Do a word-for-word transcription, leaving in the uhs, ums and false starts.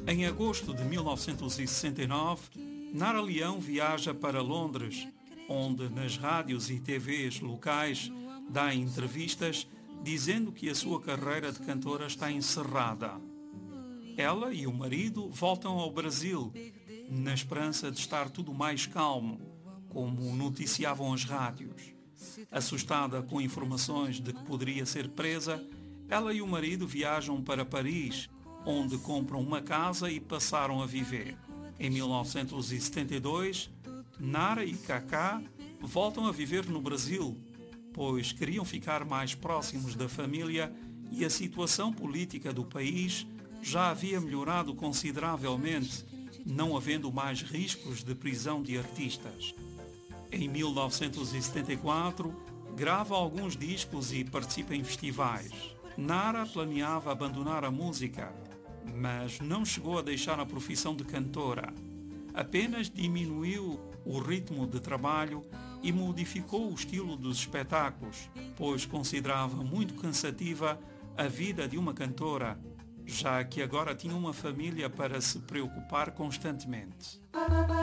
Em agosto de mil novecentos e sessenta e nove, Nara Leão viaja para Londres, onde nas rádios e T Vs locais dá entrevistas dizendo que a sua carreira de cantora está encerrada. Ela e o marido voltam ao Brasil, na esperança de estar tudo mais calmo, como noticiavam as rádios. Assustada com informações de que poderia ser presa, ela e o marido viajam para Paris, onde compram uma casa e passaram a viver. Em mil novecentos e setenta e dois, Nara e Cacá voltam a viver no Brasil, pois queriam ficar mais próximos da família e a situação política do país já havia melhorado consideravelmente, não havendo mais riscos de prisão de artistas. Em mil novecentos e setenta e quatro, grava alguns discos e participa em festivais. Nara planeava abandonar a música, mas não chegou a deixar a profissão de cantora. Apenas diminuiu o ritmo de trabalho e modificou o estilo dos espetáculos, pois considerava muito cansativa a vida de uma cantora, já que agora tinha uma família para se preocupar constantemente.